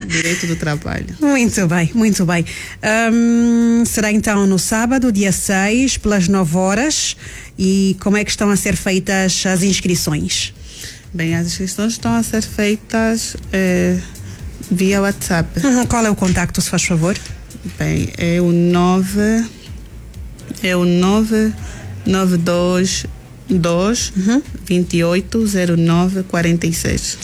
Direito do trabalho. Muito bem, muito bem. Será então no sábado, dia 6, pelas 9 horas. E como é que estão a ser feitas as inscrições? Bem, as inscrições estão a ser feitas via WhatsApp. Qual é o contacto, se faz favor? Bem, é o 992 280946.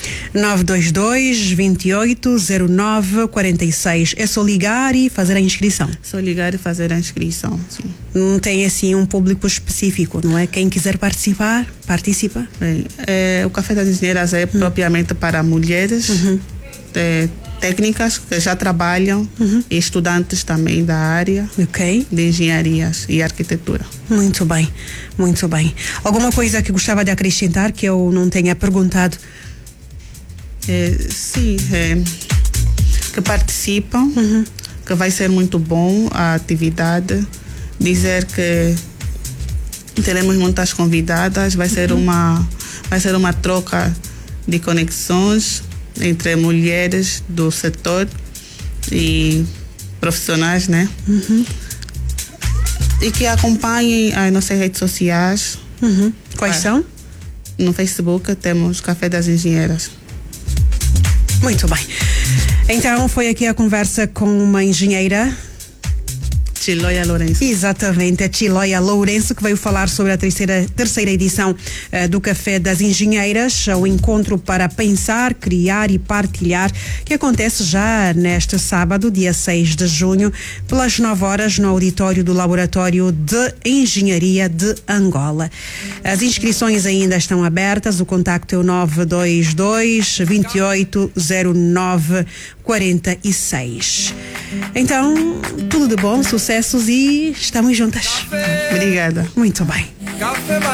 922-280946. É só ligar e fazer a inscrição. Só ligar e fazer a inscrição, sim. Não tem assim um público específico, não é? Quem quiser participar, participa? Bem, o Café das Engenheiras é propriamente para mulheres, técnicas que já trabalham e estudantes também da área de engenharias e arquitetura. Muito bem, muito bem. Alguma coisa que gostava de acrescentar que eu não tenha perguntado? Sim, que participam, que vai ser muito bom a atividade. Dizer que teremos muitas convidadas, vai ser uma troca de conexões entre mulheres do setor e profissionais, né? E que acompanhem as nossas redes sociais. Quais são? No Facebook temos Café das Engenheiras. Muito bem. Então foi aqui a conversa com uma engenheira, Chiloia Lourenço. Exatamente, a Chiloia Lourenço, que veio falar sobre a terceira edição do Café das Engenheiras, o encontro para pensar, criar e partilhar, que acontece já neste sábado, dia 6 de junho, pelas 9 horas, no auditório do Laboratório de Engenharia de Angola. As inscrições ainda estão abertas, o contacto é o 922 280946. Então, tudo de bom, sucessos e estamos juntas. Obrigada. Muito bem.